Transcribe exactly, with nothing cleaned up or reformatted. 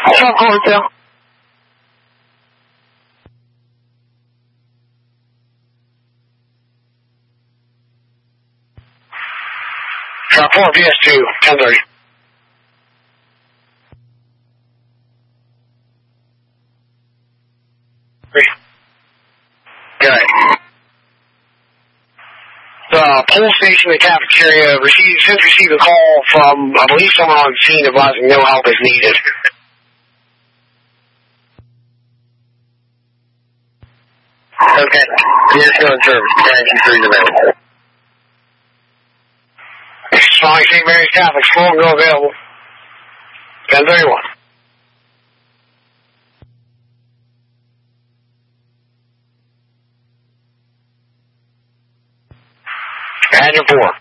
South Clarksville. South four V S two, ten thirty. Good. The police station, the cafeteria, received, since received a call from, I believe, someone on scene advising no help is needed. Okay. Yes, go in service. ninety three is available. Swanee Saint Mary's Catholic School and go available. ten thirty-one. Badger four.